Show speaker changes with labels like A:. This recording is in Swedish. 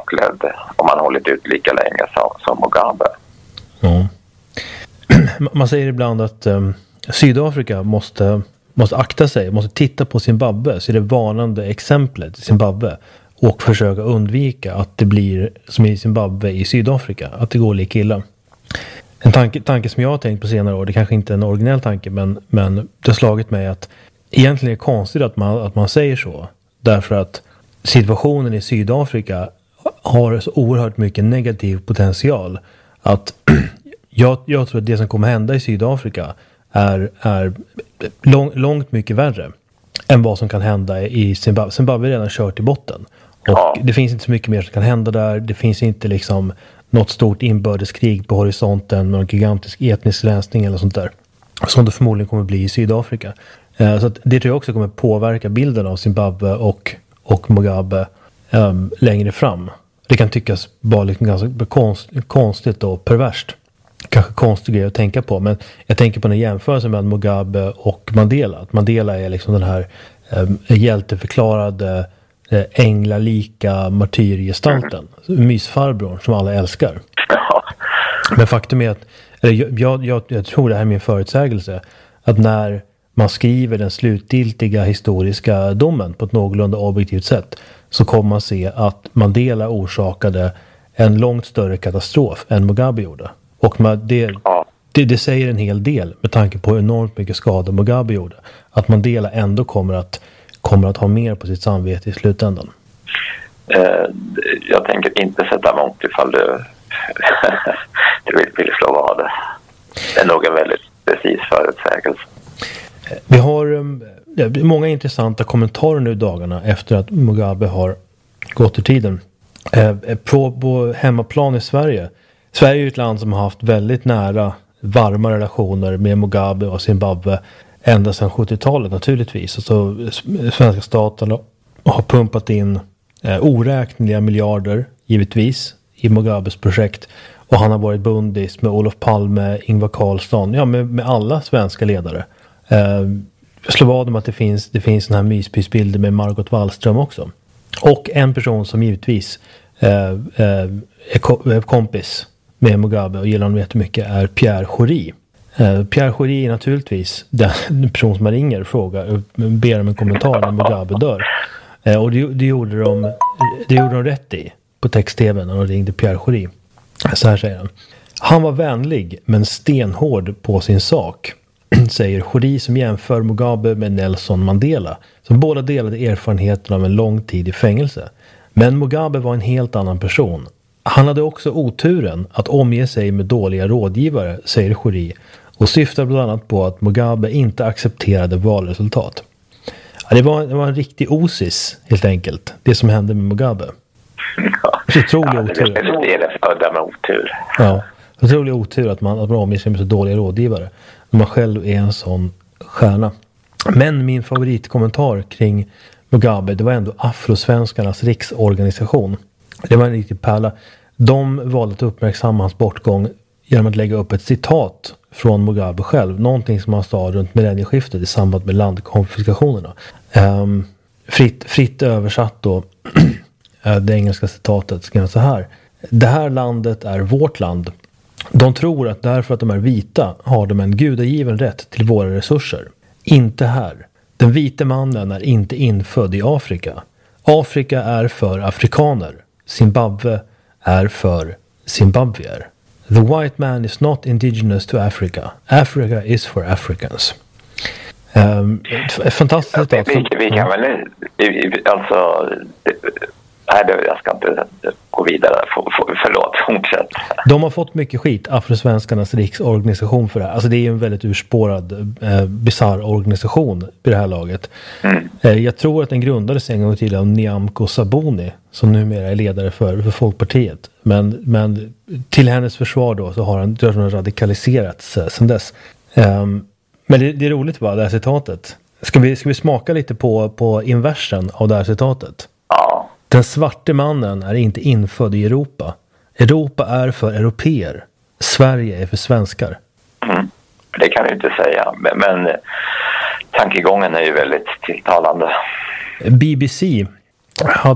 A: bakledd om man hållit ut lika länge som Mugabe.
B: Ja. Man säger ibland att Sydafrika måste akta sig, måste titta på Zimbabwe, så är det varnande exemplet Zimbabwe, och försöka undvika att det blir som i Zimbabwe i Sydafrika, att det går lika illa. En tanke som jag har tänkt på senare år, det kanske inte är en originell tanke, men det har slagit mig att egentligen är det konstigt att man säger så, därför att situationen i Sydafrika har så oerhört mycket negativ potential att jag tror att det som kommer hända i Sydafrika är långt mycket värre än vad som kan hända i Zimbabwe. Zimbabwe är redan kört i botten. Och det finns inte så mycket mer som kan hända där. Det finns inte liksom något stort inbördeskrig på horisonten med en gigantisk etnisk rensning eller sånt där. Som det förmodligen kommer bli i Sydafrika. Så att det tror jag också kommer påverka bilden av Zimbabwe och Mugabe längre fram. Det kan tyckas bara liksom ganska konstigt och perverst. Kanske konstig grej att tänka på, men jag tänker på en jämförelse mellan Mugabe och Mandela. Att Mandela är liksom den här hjälteförklarade änglalika martyrgestalten, mysfarbrorn som alla älskar. Men faktum är att jag tror det här är min förutsägelse, att när man skriver den slutgiltiga historiska domen på ett någorlunda objektivt sätt, så kommer man se att Mandela orsakade en långt större katastrof än Mugabe gjorde. Och det säger en hel del med tanke på hur enormt mycket skada Mugabe gjorde. Att Mandela ändå kommer att ha mer på sitt samvete i slutändan.
A: Jag tänker inte sätta emot ifall du vill slå vad det. Det är nog en väldigt precis förutsägelse.
B: Vi har många intressanta kommentarer nu dagarna efter att Mugabe har gått ur tiden. På hemmaplan i Sverige. Sverige är ju ett land som har haft väldigt nära, varma relationer med Mugabe och Zimbabwe ända sedan 70-talet naturligtvis. Alltså, svenska staten har pumpat in oräkneliga miljarder, givetvis, i Mugabes projekt. Och han har varit bundis med Olof Palme, Ingvar Carlsson, ja, med alla svenska ledare. Slå vad om att det finns såna här myspysbilder med Margot Wallström också. Och en person som givetvis är kompis med Mugabe och gillar honom jättemycket är Pierre Schori. Pierre Schori är naturligtvis den person som man ringer och frågar, ber om en kommentar när Mugabe dör. Och det gjorde de rätt i på text-tv när de ringde Pierre Schori. Så här säger han: han var vänlig men stenhård på sin sak, säger Schori, som jämför Mugabe med Nelson Mandela, som båda delade erfarenheten av en lång tid i fängelse. Men Mugabe var en helt annan person. Han hade också oturen att omge sig med dåliga rådgivare, säger Schori, och syftar bland annat på att Mugabe inte accepterade valresultat. Ja, det var en riktig osis, helt enkelt, det som hände med Mugabe. Så otrolig otur.
A: Det är födda med otur.
B: Ja, otrolig otur att man omger sig med så dåliga rådgivare när man själv är en sån stjärna. Men min favoritkommentar kring Mugabe, det var ändå Afrosvenskarnas riksorganisation. Det var en riktig pärla. De valde att uppmärksamma hans bortgång genom att lägga upp ett citat från Mugabe själv. Någonting som han sa runt millennieskiftet i samband med landkonfiskationerna. Fritt översatt då, det engelska citatet skrev så här: det här landet är vårt land. De tror att därför att de är vita har de en gudagiven rätt till våra resurser. Inte här. Den vite mannen är inte infödd i Afrika. Afrika är för afrikaner. Zimbabwe är för zimbabwier. The white man is not indigenous to Africa. Africa is for Africans. Fantastiskt citat.
A: Vi kan väl alltså... Nej, jag ska inte gå vidare. Förlåt, fortsätt.
B: De har fått mycket skit, Afrosvenskarnas riksorganisation, för det här. Alltså det är ju en väldigt urspårad, bizarr organisation i det här laget. Jag tror att den grundades en gång till av Nyamko Sabuni, som numera är ledare för Folkpartiet. Men till hennes försvar då så har han radikaliserats sedan dess. Men det är roligt, va, det här citatet. Ska vi smaka lite på inversen av det här citatet?
A: Ja.
B: Den svarte mannen är inte infödd i Europa. Europa är för europeer. Sverige är för svenskar.
A: Det kan du inte säga. Men tankegången är ju väldigt tilltalande.
B: BBC hade